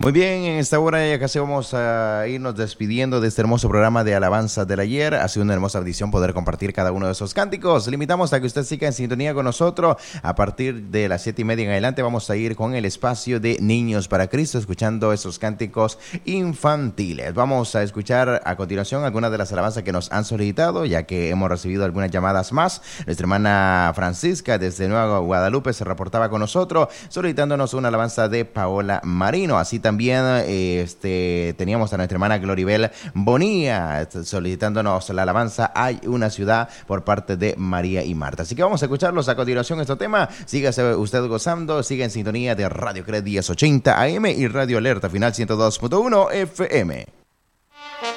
Muy bien, en esta hora ya casi vamos a irnos despidiendo de este hermoso programa de Alabanza del Ayer. Ha sido una hermosa audición poder compartir cada uno de esos cánticos. Le invitamos a que usted siga en sintonía con nosotros. A partir de las 7:30 en adelante vamos a ir con el espacio de Niños para Cristo, escuchando esos cánticos infantiles. Vamos a escuchar a continuación algunas de las alabanzas que nos han solicitado, ya que hemos recibido algunas llamadas más. Nuestra hermana Francisca desde Nueva Guadalupe se reportaba con nosotros solicitándonos una alabanza de Paola Marino. Así también teníamos a nuestra hermana Gloribel Bonilla solicitándonos la alabanza Hay una ciudad por parte de María y Marta. Así que vamos a escucharlos a continuación este tema. Sígase usted gozando, siga en sintonía de Radio CRE 1080 AM y Radio Alerta Final 102.1 FM.